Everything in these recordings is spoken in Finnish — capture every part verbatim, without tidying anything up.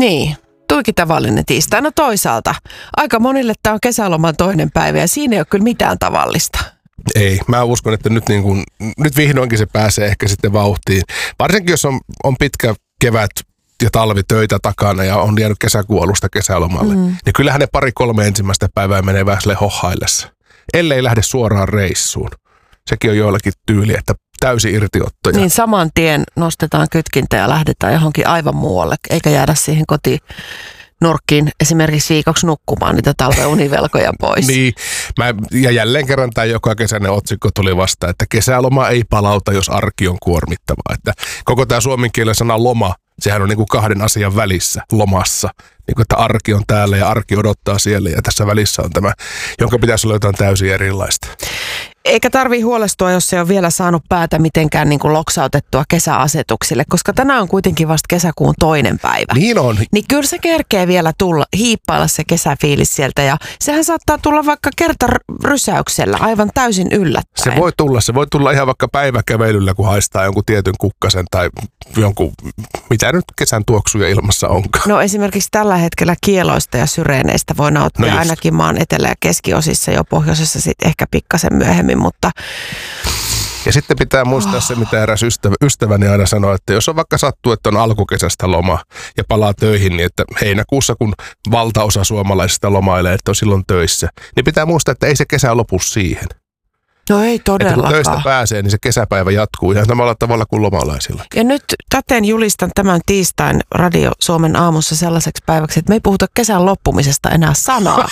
Niin, tuikin tavallinen tiistai. No toisaalta, aika monille tämä on kesäloman toinen päivä ja siinä ei ole kyllä mitään tavallista. Ei, mä uskon, että nyt, niin kuin, nyt vihdoinkin se pääsee ehkä sitten vauhtiin. Varsinkin jos on, on pitkä kevät ja talvi töitä takana ja on jäänyt kesäkuun alusta kesälomalle, mm. niin kyllähän ne pari-kolme ensimmäistä päivää menee vähän sille hohaillessa. Ellei lähde suoraan reissuun. Sekin on joillakin tyyli, että täysi irtiottoja. Niin saman tien nostetaan kytkintä ja lähdetään johonkin aivan muualle, eikä jäädä siihen kotiin nurkkiin esimerkiksi viikoksi nukkumaan niitä talven univelkoja pois. Niin, mä, ja jälleen kerran tämä joka kesäinen otsikko tuli vasta, että kesäloma ei palauta, jos arki on kuormittavaa. Että koko tämä suomen kielen sana loma, sehän on niin kuin kahden asian välissä, lomassa. Niin kuin, että arki on täällä ja arki odottaa siellä ja tässä välissä on tämä, jonka pitäisi olla jotain täysin erilaista. Eikä tarvitse huolestua, jos se on vielä saanut päätä mitenkään niin kuin loksautettua kesäasetuksille, koska tänään on kuitenkin vasta kesäkuun toinen päivä. Niin on. Niin kyllä se kerkee vielä tulla, hiippailla se kesäfiilis sieltä ja sehän saattaa tulla vaikka kerta rysäyksellä aivan täysin yllättäen. Se voi tulla, se voi tulla ihan vaikka päiväkävelyllä, kun haistaa jonkun tietyn kukkasen tai jonkun, mitä nyt kesän tuoksuja ilmassa onkaan. No esimerkiksi tällä hetkellä kieloista ja syreeneistä voi nauttia no ainakin maan etelä- ja keskiosissa, jo pohjoisessa sitten ehkä pikkasen myöhemmin. Mutta ja sitten pitää muistaa oh. se, mitä eräs ystävä, ystäväni aina sanoo, että jos on vaikka sattuu, että on alkukesästä loma ja palaa töihin, niin että heinäkuussa, kun valtaosa suomalaisista lomailee, että on silloin töissä, niin pitää muistaa, että ei se kesä lopu siihen. No ei todellakaan. Että kun töistä pääsee, niin se kesäpäivä jatkuu ihan samalla tavalla kuin lomalaisilla. Ja nyt täten julistan tämän tiistain Radio Suomen aamussa sellaiseksi päiväksi, että me ei puhuta kesän loppumisesta enää sanaa.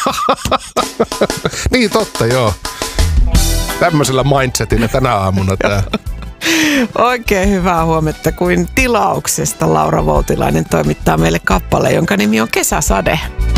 Niin totta, joo. Tämmöisellä mindsetillä tänä aamuna tää. Oikein hyvää huomenta, kuin tilauksesta Laura Voutilainen toimittaa meille kappale, jonka nimi on Kesäsade.